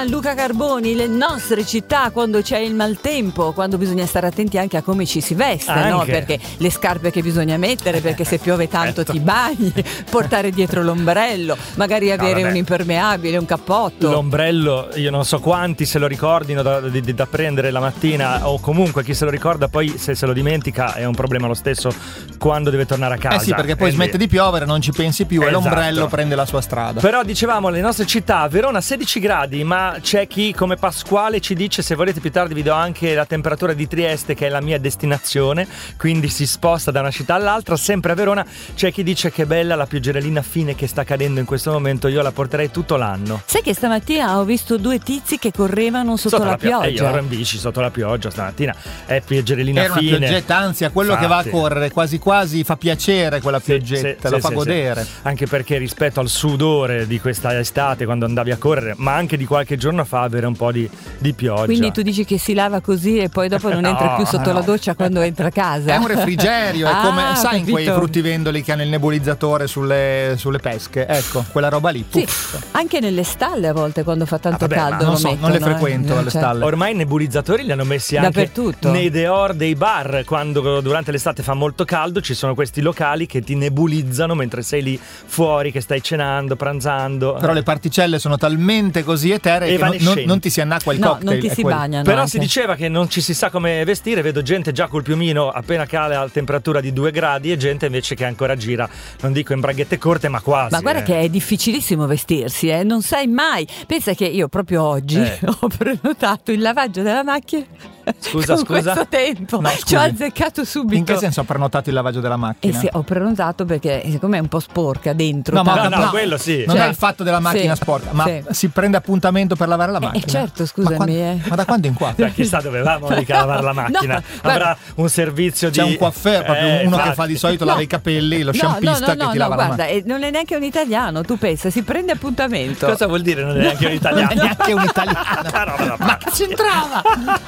Gianluca Carboni, le nostre città quando c'è il maltempo, quando bisogna stare attenti anche a come ci si veste, no? Perché le scarpe che bisogna mettere, perché se piove tanto ti bagni, portare dietro l'ombrello, magari avere un impermeabile, un cappotto. L'ombrello, io non so quanti se lo ricordino da prendere la mattina, o comunque chi se lo ricorda poi se se lo dimentica è un problema lo stesso quando deve tornare a casa. Sì, perché poi smette di piovere, non ci pensi più, e l'ombrello prende la sua strada. Però dicevamo, le nostre città, Verona 16 gradi, ma c'è chi come Pasquale ci dice: se volete più tardi vi do anche la temperatura di Trieste, che è la mia destinazione, quindi si sposta da una città all'altra. Sempre a Verona c'è chi dice che bella la pioggerellina fine che sta cadendo in questo momento, io la porterei tutto l'anno. Sai che stamattina ho visto due tizi che correvano sotto la pioggia. Io ero in bici sotto la pioggia stamattina, è pioggerellina fine. Era una piogetta, anzi a quello che va a correre quasi quasi fa piacere quella piogetta, lo fa godere. Anche perché rispetto al sudore di questa estate quando andavi a correre, ma anche di qualche giorno fa, avere un po' di pioggia. Quindi tu dici che si lava così e poi dopo non entra più sotto la doccia quando entra a casa? È un refrigerio, è come sai in quei fruttivendoli che hanno il nebulizzatore sulle pesche, ecco, quella roba lì. Sì, anche nelle stalle a volte quando fa tanto caldo non le frequento le stalle. Ormai i nebulizzatori li hanno messi anche dappertutto, nei dehors dei bar. Quando durante l'estate fa molto caldo ci sono questi locali che ti nebulizzano mentre sei lì fuori che stai cenando, pranzando. Però le particelle sono talmente così eteree che non ti si annacqua il cocktail, non ti si bagnano. Però anche. si diceva che non ci si sa come vestire. Vedo gente già col piumino appena cala la temperatura di 2 gradi e gente invece che ancora gira, non dico in braghette corte, ma quasi. Ma guarda che è difficilissimo vestirsi, non sai mai. Pensa che io proprio oggi ho prenotato il lavaggio della macchina. Scusa. Questo tempo ci ho azzeccato subito. In che senso ho prenotato il lavaggio della macchina? Sì, ho prenotato perché siccome è un po' sporca dentro. No, quello sì. Non è il fatto della macchina sporca, ma si prende appuntamento per lavare la macchina. Certo, scusami. Ma da quando in qua? Chissà dove va Monica a lavare la macchina. Avrà un servizio c'è un coiffeur, proprio uno che fa di solito lava i capelli, lo shampista che ti lava la macchina. Guarda, non è neanche un italiano, tu pensa, si prende appuntamento. Cosa vuol dire non è neanche un italiano? Non è neanche un italiano. Ma che c'entrava?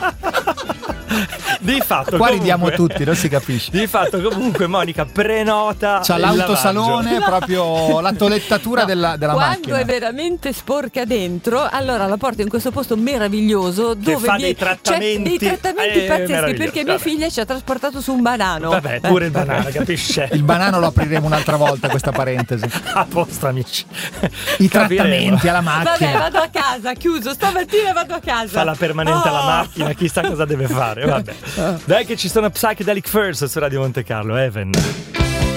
Di fatto qua ridiamo tutti, non si capisce. Di fatto comunque Monica prenota, c'ha l'autosalone, proprio la tolettatura della macchina. Quando è veramente sporca dentro, allora la porto in questo posto meraviglioso dove fa dei trattamenti pazzeschi, perché mia figlia ci ha trasportato su un banano. Vabbè, pure il banano, capisce? Il banano lo apriremo un'altra volta, questa parentesi. A posto, amici. I trattamenti alla macchina. Vabbè, vado a casa, chiuso, stamattina vado a casa. Fa la permanente alla macchina, chissà cosa deve fare. Vabbè. Dai che ci sono Psychedelic Furs su Radio Monte Carlo, Even.